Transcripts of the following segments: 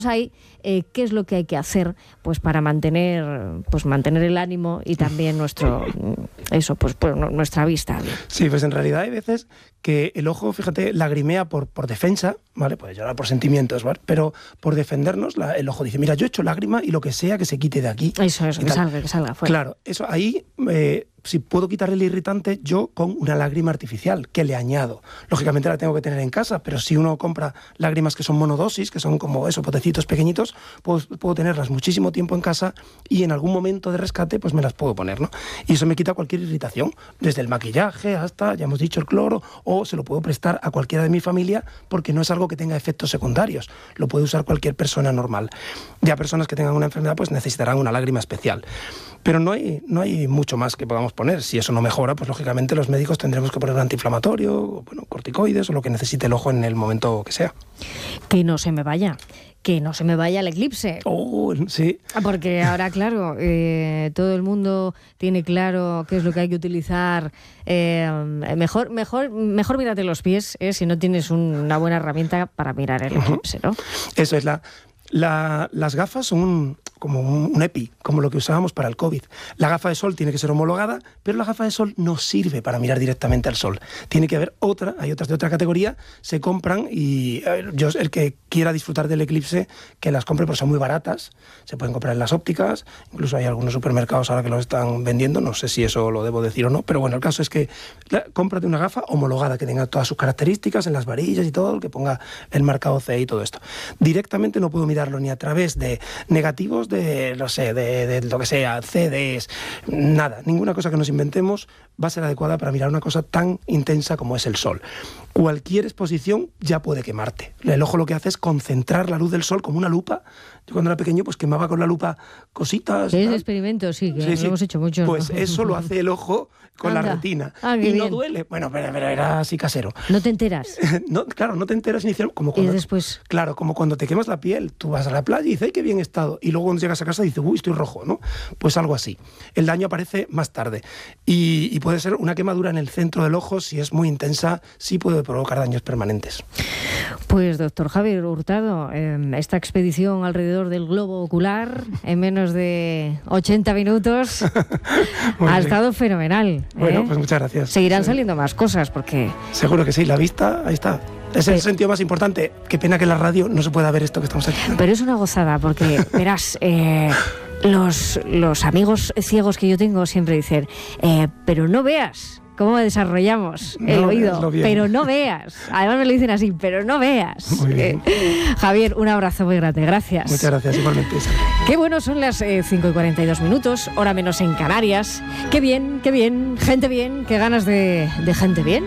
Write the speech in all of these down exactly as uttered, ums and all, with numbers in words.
Ahí, eh, ¿qué es lo que hay que hacer pues para mantener pues mantener el ánimo y también nuestro eso pues, pues nuestra vista? Sí, pues en realidad hay veces que el ojo, fíjate, lagrimea por, por defensa, ¿vale? Puede llorar por sentimientos, ¿vale? Pero por defendernos, la, el ojo dice, mira, yo he hecho lágrima y lo que sea que se quite de aquí. Eso, eso, que tal. salga, que salga fuera. Claro, eso ahí, eh, si puedo quitarle el irritante, yo con una lágrima artificial, que le añado. Lógicamente la tengo que tener en casa, pero si uno compra lágrimas que son monodosis, que son como esos potecitos pequeñitos, pues puedo tenerlas muchísimo tiempo en casa y en algún momento de rescate pues me las puedo poner, ¿no? Y eso me quita cualquier irritación, desde el maquillaje hasta, ya hemos dicho, el cloro, o se lo puedo prestar a cualquiera de mi familia porque no es algo que tenga efectos secundarios, lo puede usar cualquier persona normal. Ya personas que tengan una enfermedad pues necesitarán una lágrima especial. Pero no hay, no hay mucho más que podamos poner. Si eso no mejora, pues lógicamente los médicos tendremos que poner un antiinflamatorio, bueno, corticoides o lo que necesite el ojo en el momento que sea. Que no se me vaya. Que no se me vaya el eclipse. Oh, sí. Porque ahora, claro, eh, todo el mundo tiene claro qué es lo que hay que utilizar. Eh, mejor, mejor, mejor mírate los pies, eh, si no tienes un, una buena herramienta para mirar el eclipse, ¿no? Eso es la... La, las gafas son un, como un, un EPI, como lo que usábamos para el COVID. La gafa de sol tiene que ser homologada, pero la gafa de sol no sirve para mirar directamente al sol. Tiene que haber otra, hay otras de otra categoría, se compran y a ver, yo, el que quiera disfrutar del eclipse, que las compre, porque son muy baratas, se pueden comprar en las ópticas, incluso hay algunos supermercados ahora que los están vendiendo, no sé si eso lo debo decir o no, pero bueno, el caso es que la, cómprate una gafa homologada, que tenga todas sus características en las varillas y todo, que ponga el marcado C y todo esto. Directamente no puedo mirar ni a través de negativos de, no sé, de, de lo que sea, C Ds, nada, ninguna cosa que nos inventemos va a ser adecuada para mirar una cosa tan intensa como es el sol. Cualquier exposición ya puede quemarte. El ojo lo que hace es concentrar la luz del sol como una lupa. Yo cuando era pequeño pues quemaba con la lupa cositas. Es experimento, sí, que sí, lo sí. hemos hecho mucho. Pues ¿no? Eso lo hace el ojo con Anda. la retina. Ah, y bien. no duele. Bueno, pero, pero era así casero. ¿No te enteras? no, claro, no te enteras inicialmente. Como cuando, y después... Claro, como cuando te quemas la piel, tú vas a la playa y dices, ¡ay, qué bien he estado! Y luego cuando llegas a casa dices, ¡uy, estoy rojo!, ¿no? Pues algo así. El daño aparece más tarde. Y, y puede ser una quemadura en el centro del ojo, si es muy intensa, sí puede provocar daños permanentes. Pues, doctor Javier Hurtado, eh, esta expedición alrededor del globo ocular en menos de ochenta minutos ha bien. estado fenomenal. Bueno, ¿eh? pues muchas gracias. Seguirán sí. saliendo más cosas porque... Seguro que sí, la vista, ahí está. Es el sí. sentido más importante. Qué pena que en la radio no se pueda ver esto que estamos haciendo. Pero es una gozada porque, verás... Eh, Los, los amigos ciegos que yo tengo siempre dicen, eh, pero no veas cómo desarrollamos el no oído, pero no veas. Además me lo dicen así, pero no veas. Muy bien. Eh, Javier, un abrazo muy grande, gracias. Muchas gracias, igualmente. Qué bueno, son las eh, cinco y cuarenta y dos minutos, hora menos en Canarias. Qué bien, qué bien, gente bien, qué ganas de, de gente bien.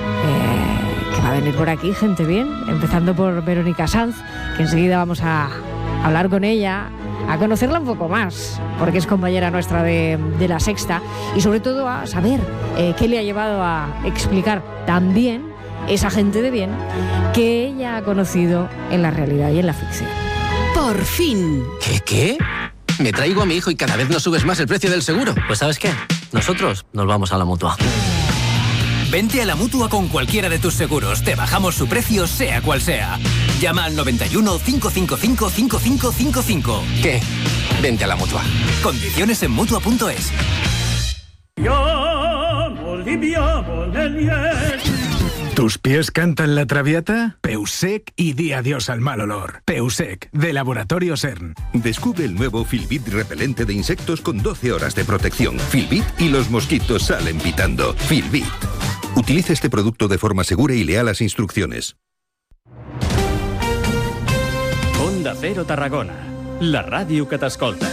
Eh, que va a venir por aquí, gente bien, empezando por Verónica Sanz, que enseguida vamos a hablar con ella, a conocerla un poco más, porque es compañera nuestra de, de La Sexta, y sobre todo a saber eh, qué le ha llevado a explicar también esa gente de bien que ella ha conocido en la realidad y en la ficción. ¡Por fin! ¿Qué, qué? Me traigo a mi hijo y cada vez nos subes más el precio del seguro. Pues ¿sabes qué? Nosotros nos vamos a la Mutua. Vente a la Mutua con cualquiera de tus seguros. Te bajamos su precio, sea cual sea. Llama al noventa y uno, cinco cinco cinco, cinco cinco cinco cinco. ¿Qué? Vente a la Mutua. Condiciones en Mutua punto es. ¿Tus pies cantan la Traviata? Peusec y di adiós al mal olor. Peusec, de Laboratorio CERN. Descubre el nuevo Filbit repelente de insectos con doce horas de protección. Filbit y los mosquitos salen pitando. Filbit. Utiliza este producto de forma segura y lea las instrucciones. Onda Cero Tarragona, la ràdio que t'escolta.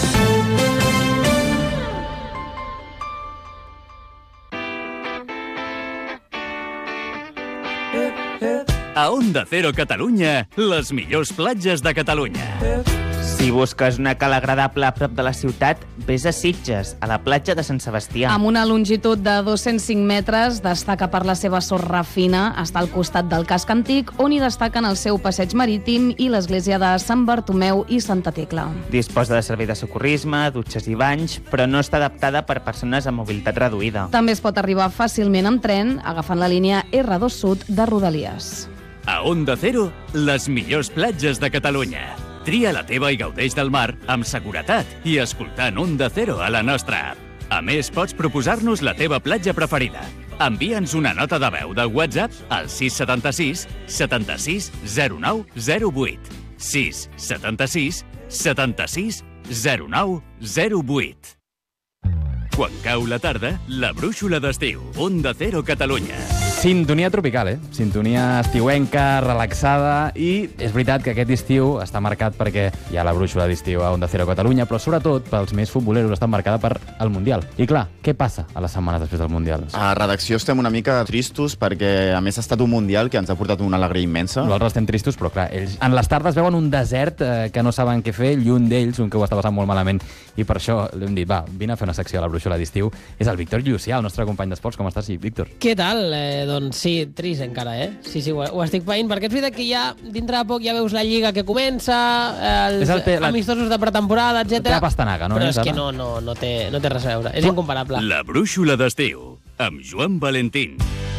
A Onda Cero Catalunya, les millors platges de Catalunya. Si busques una cala agradable a prop de la ciutat, vés a Sitges, a la platja de Sant Sebastià. Amb una longitud de dos-cents cinc metres, destaca per la seva sorra fina, està al costat del casc antic, on hi destaquen el seu passeig marítim i l'església de Sant Bartomeu i Santa Tecla. Disposa de servei de socorrisme, dutxes i banys, però no està adaptada per persones amb mobilitat reduïda. També es pot arribar fàcilment amb tren, agafant la línia erre dos Sud de Rodalies. A Onda Cero, les millors platges de Catalunya. Tria la teva i gaudeix del mar amb seguretat i escoltant Onda Cero a la nostra app. A més, pots proposar-nos la teva platja preferida. Envia'ns una nota de veu de WhatsApp al sis setanta-sis setanta-sis zero nou zero vuit. sis setanta-sis setanta-sis zero nou zero vuit. Quan cau la tarda, la brúixola d'estiu. Onda Cero Catalunya. Sintonia tropical, eh? Sintonia estiuenca, relaxada, i és veritat que aquest estiu està marcat perquè hi ha la brúixola d'estiu a Onda Cero Catalunya, però sobretot pels més futboleros està marcada per el Mundial. I clar, què passa a les setmanes després del Mundial? A redacció estem una mica tristos perquè, a més, ha estat un Mundial que ens ha portat una alegria immensa. Nosaltres estem tristos, però clar, ells en les tardes veuen un desert eh, que no saben què fer, lluny d'ells, un que ho està passant molt malament, i per això l'hem dit, va, vine a fer una secció a la brúixola d'estiu. És el Víctor Llucià, el nostre company d'esports. Com estàs, sí, Víctor? Què tal? Eh, doncs sí, trist encara, eh? Sí, sí, ho, ho estic veient, perquè és veritat que ja, dintre de poc, ja veus la Lliga que comença, els el te, la, amistosos de pretemporada, etcètera. La pastanaga, no? Però és que no, no, no, té, no té res a veure, és Però... incomparable. La brúixola d'estiu, amb Joan Valentín.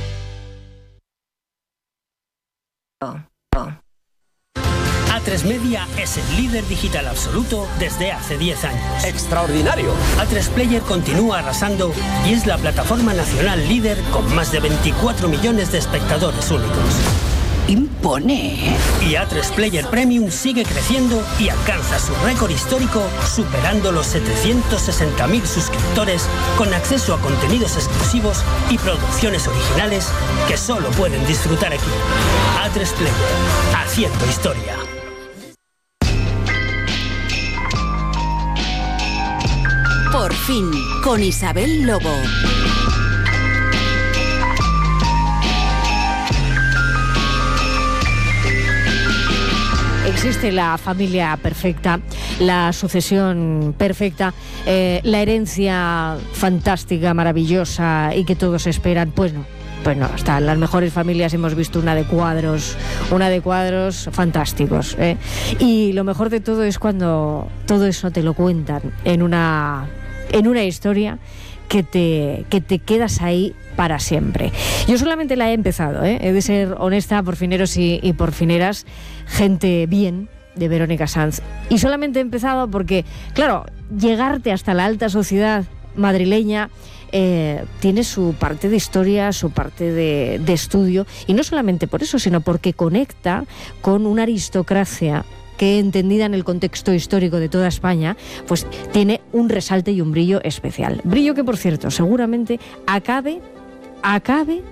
A tres Media es el líder digital absoluto desde hace diez años. ¡Extraordinario! A tres Player continúa arrasando y es la plataforma nacional líder con más de veinticuatro millones de espectadores únicos. Impone. Y A tres Player Premium sigue creciendo y alcanza su récord histórico superando los setecientos sesenta mil suscriptores con acceso a contenidos exclusivos y producciones originales que solo pueden disfrutar aquí. A tres Player, haciendo historia. Por fin, con Isabel Lobo. Existe la familia perfecta, la sucesión perfecta, eh, la herencia fantástica, maravillosa y que todos esperan. Pues no. Pues no, hasta en las mejores familias hemos visto una de cuadros, una de cuadros fantásticos, ¿eh? Y lo mejor de todo es cuando todo eso te lo cuentan en una, en una historia que te, que te quedas ahí para siempre. Yo solamente la he empezado, ¿eh? He de ser honesta, porfineros y, y porfineras, Gente Bien, de Verónica Sanz. Y solamente he empezado porque, claro, llegarte hasta la alta sociedad madrileña Eh, tiene su parte de historia, su parte de, de estudio, y no solamente por eso, sino porque conecta con una aristocracia que, entendida en el contexto histórico de toda España, pues tiene un resalte y un brillo especial. Brillo que, por cierto, seguramente acabe, acabe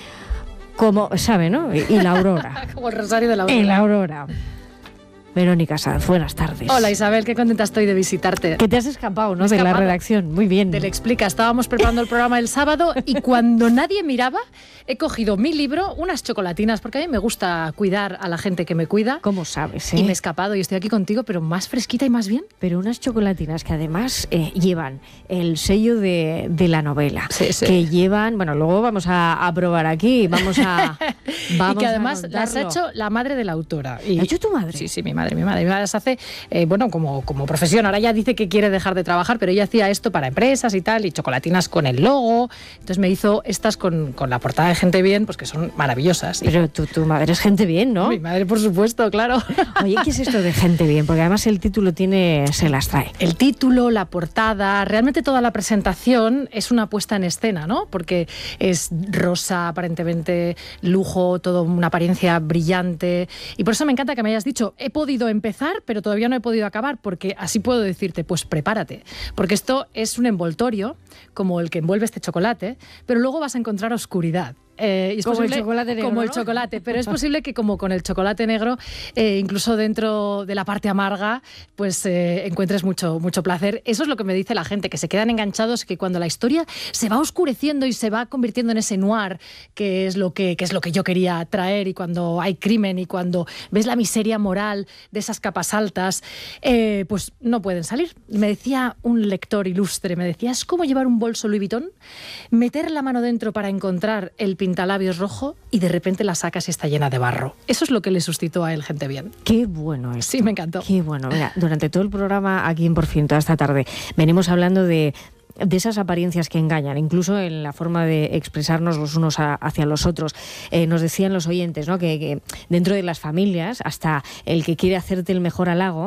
como, ¿sabe, no? Y, y la aurora. Como el rosario de la aurora. Y la aurora. Verónica Sanz, buenas tardes. Hola Isabel, qué contenta estoy de visitarte. Que te has escapado, ¿no? De la redacción, muy bien. Te lo explica, estábamos preparando el programa el sábado y cuando nadie miraba, he cogido mi libro, unas chocolatinas, porque a mí me gusta cuidar a la gente que me cuida. ¿Cómo sabes, eh? Y me he escapado y estoy aquí contigo, pero más fresquita y más bien. Pero unas chocolatinas que además eh, llevan el sello de, de la novela. Sí, sí. Que llevan, bueno, luego vamos a, a probar aquí, vamos a... vamos y que además a las ha hecho la madre de la autora. Y, ¿la ha hecho tu madre? Sí, sí, mi madre. Mi madre, mi madre las hace, eh, bueno, como, como profesión. Ahora ya dice que quiere dejar de trabajar, pero ella hacía esto para empresas y tal, y chocolatinas con el logo. Entonces me hizo estas con, con la portada de Gente Bien, pues que son maravillosas. Pero tu, tu madre es Gente Bien, ¿no? Mi madre, por supuesto, claro. Oye, ¿qué es esto de Gente Bien? Porque además el título tiene, se las trae. El título, la portada, realmente toda la presentación es una puesta en escena, ¿no? Porque es rosa, aparentemente lujo, todo una apariencia brillante. Y por eso me encanta que me hayas dicho, he podido empezar, pero todavía no he podido acabar, porque así puedo decirte, pues prepárate, porque esto es un envoltorio como el que envuelve este chocolate, pero luego vas a encontrar oscuridad. Eh, y es como posible, el chocolate negro, como ¿no? el chocolate, pero es posible que como con el chocolate negro, eh, incluso dentro de la parte amarga, pues eh, encuentres mucho, mucho placer. Eso es lo que me dice la gente, que se quedan enganchados, que cuando la historia se va oscureciendo y se va convirtiendo en ese noir, que es lo que, que es lo que yo quería traer, y cuando hay crimen y cuando ves la miseria moral de esas capas altas, eh, pues no pueden salir. Me decía un lector ilustre, me decía, es como llevar un bolso Louis Vuitton, meter la mano dentro para encontrar el pintalabios rojo y de repente la sacas y está llena de barro. Eso es lo que le suscitó a él Gente Bien. Qué bueno es. Sí, me encantó. Qué bueno. Mira, durante todo el programa aquí en Por Fin, toda esta tarde, venimos hablando de de esas apariencias que engañan, incluso en la forma de expresarnos los unos a, hacia los otros. Eh, nos decían los oyentes, ¿no?, que, que dentro de las familias, hasta el que quiere hacerte el mejor halago